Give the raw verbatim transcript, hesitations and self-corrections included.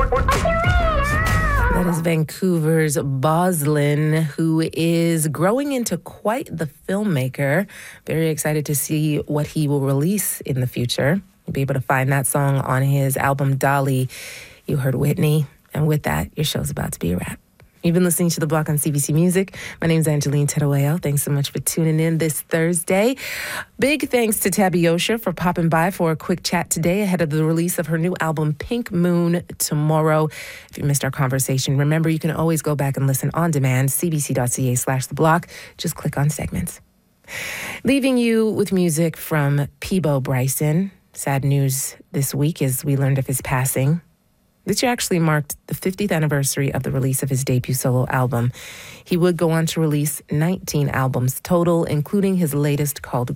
That is Vancouver's Boslin, who is growing into quite the filmmaker. Very excited to see what he will release in the future. You'll be able to find that song on his album Dolly. You heard Whitney. And with that, your show's about to be a wrap. You've been listening to The Block on C B C Music. My name's Angeline Teruel. Thanks so much for tuning in this Thursday. Big thanks to Tabby Osher for popping by for a quick chat today ahead of the release of her new album, Pink Moon, tomorrow. If you missed our conversation, remember you can always go back and listen on demand, cbc.ca slash The Block. Just click on segments. Leaving you with music from Peabo Bryson. Sad news this week as we learned of his passing. This year actually marked the fiftieth anniversary of the release of his debut solo album. He would go on to release nineteen albums total, including his latest called